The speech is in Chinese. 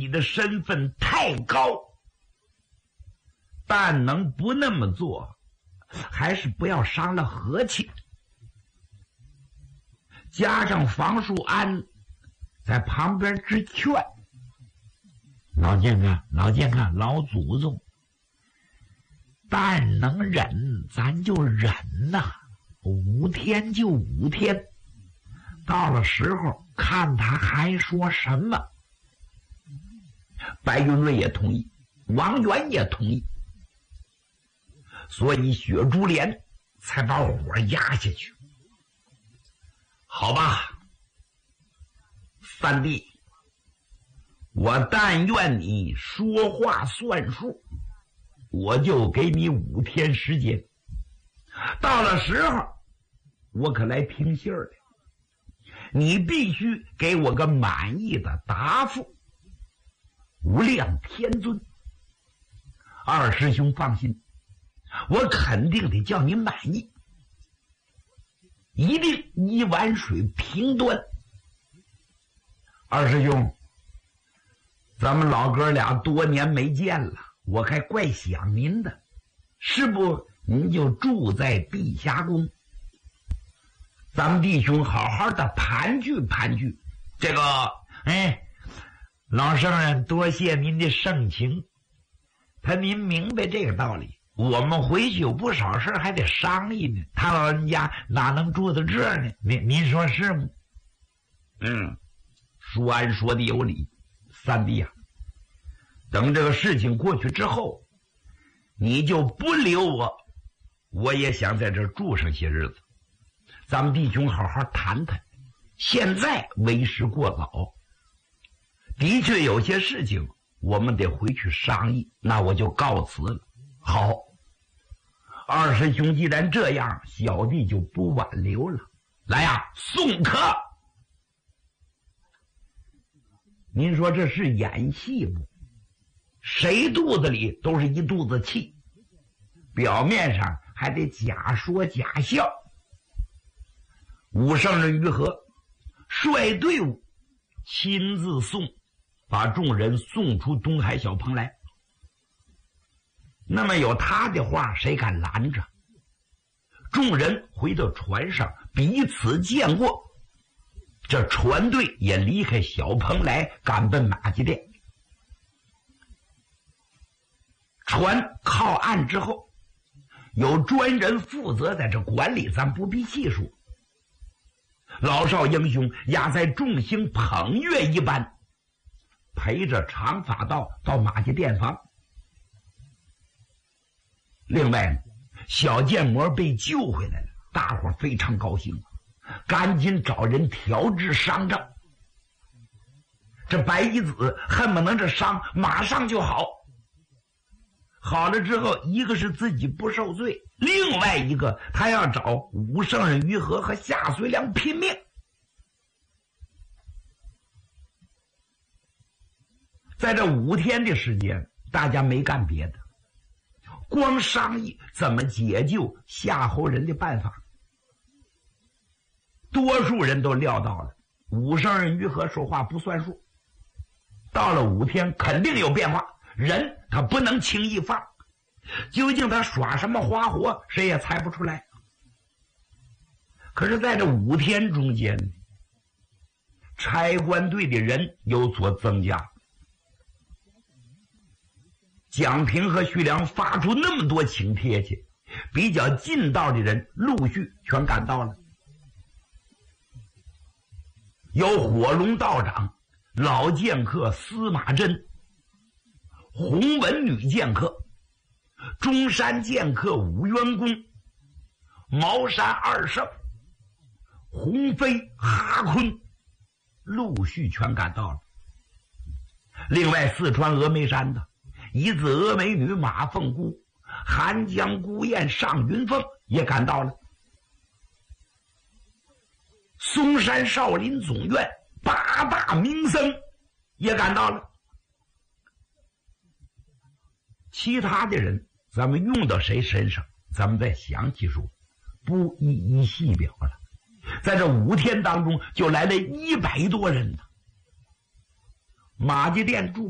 己的身份太高，但能不那么做，还是不要伤了和气。加上房叔安在旁边直劝：“老健哥，老祖宗，但能忍咱就忍呐，5天就5天，到了时候看他还说什么。”白云瑞也同意，王元也同意，所以雪珠莲才把火压下去。好吧，三弟，我但愿你说话算数，我就给你5天时间，到了时候我可来听信儿了，你必须给我个满意的答复。无量天尊，二师兄放心，我肯定得叫你满意，一定一碗水平端。二师兄，咱们老哥俩多年没见了，我还怪想您的，是不您就住在碧霞宫，咱们弟兄好好的盘踞盘踞。这个老圣人多谢您的盛情，您明白这个道理，我们回去有不少事还得商议呢，他老人家哪能住到这儿呢？您说是吗？舒安说的有理，三弟啊，等这个事情过去之后，你就不留我，我也想在这儿住上些日子，咱们弟兄好好谈谈，现在为时过早，的确有些事情我们得回去商议，那我就告辞了。好，二师兄既然这样，小弟就不挽留了。来呀，送客！您说这是演戏不？谁肚子里都是一肚子气，表面上还得假说假笑。武圣人于和率队伍亲自把众人送出东海小棚来。那么有他的话，谁敢拦着？众人回到船上，彼此见过。这船队也离开小棚来，赶奔马家店。船靠岸之后，有专人负责在这管理，咱不必细说。老少英雄压在众星捧月一般，陪着长发道到马家店房。另外，小剑魔被救回来了，大伙非常高兴，赶紧找人调治伤症。这白衣子恨不能这伤马上就好，好了之后，一个是自己不受罪，另外一个他要找武圣人于和和夏遂良拼命。在这5天的时间，大家没干别的，光商议怎么解救夏侯人的办法。多数人都料到了武圣人于和说话不算数，到了5天肯定有变化，人他不能轻易放，究竟他耍什么花活，谁也猜不出来。可是在这5天中间，差官队的人有所增加，蒋平和徐良发出那么多请帖去，比较近道的人陆续全赶到了。有火龙道长、老剑客司马真、洪文女剑客、中山剑客武渊公、茅山二圣、洪飞、哈坤，陆续全赶到了。另外四川峨眉山的一字峨眉女马凤姑、寒江孤雁上云凤也赶到了。嵩山少林总院8大名僧也赶到了。其他的人咱们用到谁身上，咱们再详细说，不一一细表了。在这5天当中就来了100多人呢。马家店住